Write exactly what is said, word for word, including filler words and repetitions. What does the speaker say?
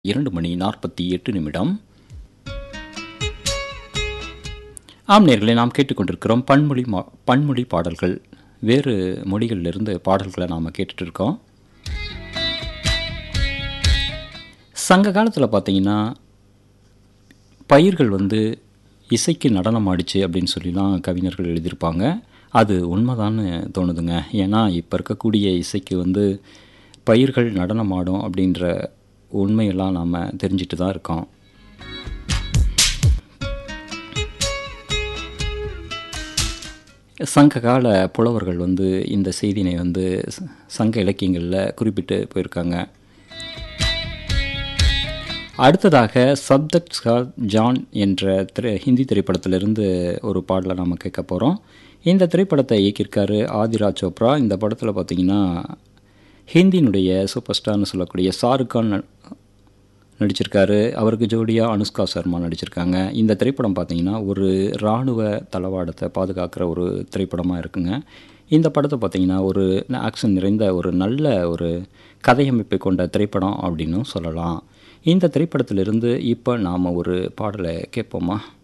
இரண்டு மணி நாற்பத்தி எட்டு நிமிடம். ஆம் நேயர்களே, நாம் கேட்டுக்கொண்டிருக்கிறோம் பன்மொழி மா பன்மொழி பாடல்கள். வேறு மொழிகளிலிருந்து பாடல்களை நாம் கேட்டுட்டு இருக்கோம். சங்க காலத்தில் பார்த்தீங்கன்னா, பயிர்கள் வந்து இசைக்கு நடனம் ஆடிச்சு அப்படின்னு சொல்லிலாம் கவிஞர்கள் எழுதியிருப்பாங்க. அது உண்மைதான்னு தோணுதுங்க. ஏன்னா இப்போ இருக்கக்கூடிய இசைக்கு வந்து பயிர்கள் நடனம் ஆடும் அப்படின்ற உண்மையெல்லாம் நாம் தெரிஞ்சிட்டு தான் இருக்கோம். சங்ககால புலவர்கள் வந்து இந்த செய்தினை வந்து சங்க இலக்கியங்களில் குறிப்பிட்டு போயிருக்காங்க. அடுத்ததாக சப்தக் ஜான் என்ற திரை ஹிந்தி திரைப்படத்திலிருந்து ஒரு பாடலை நாம் கேட்க போகிறோம். இந்த திரைப்படத்தை இயக்கியிருக்காரு ஆதிராஜ் சோப்ரா. இந்த படத்தில் பார்த்திங்கன்னா ஹிந்தியினுடைய சூப்பர் ஸ்டார்னு சொல்லக்கூடிய ஷாருக் கான் நடிச்சிருக்காரு. அவருக்கு ஜோடியாக அனுஷ்கா சர்மா நடிச்சிருக்காங்க. இந்த திரைப்படம் பார்த்திங்கன்னா ஒரு இராணுவ தளவாடத்தை பாதுகாக்கிற ஒரு திரைப்படமாக இருக்குங்க. இந்த படத்தை பார்த்திங்கன்னா ஒரு ஆக்ஷன் நிறைந்த ஒரு நல்ல ஒரு கதையமைப்பை கொண்ட திரைப்படம் அப்படின்னு சொல்லலாம். இந்த திரைப்படத்திலிருந்து இப்போ நாம் ஒரு பாடலை கேட்போமா?